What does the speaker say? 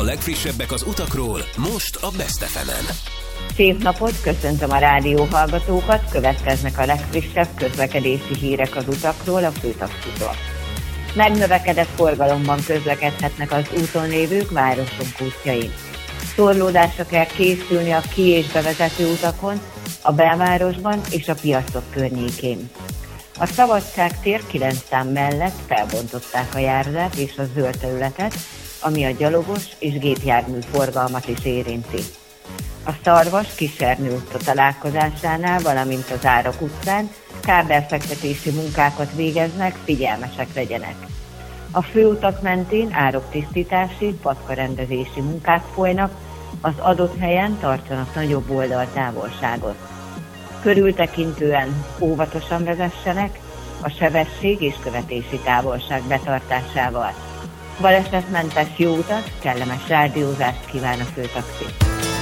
legfrissebbek az utakról, most a Best FM-en. Szép napot, köszöntöm a rádió hallgatókat, következnek a legfrissebb közlekedési hírek az utakról, a főtaxitól. Megnövekedett forgalomban közlekedhetnek az úton lévők városunk útjain. Torlódásra kell készülni a ki- és bevezető utakon, a belvárosban és a piacok környékén. A Szabadság tér 9 szám mellett felbontották a járdát és a zöld területet, ami a gyalogos és gépjármű forgalmat is érinti. A Szarvas-Kisernő utca találkozásánál, valamint az Árak utcán kábelfektetési munkákat végeznek, figyelmesek legyenek. A főutak mentén ároktisztítási, patkarendezési munkák folynak, az adott helyen tartsanak nagyobb oldaltávolságot. Körültekintően óvatosan vezessenek, a sebesség és követési távolság betartásával. Balesetmentes jó utat, kellemes rádiózást kíván a főtaxi.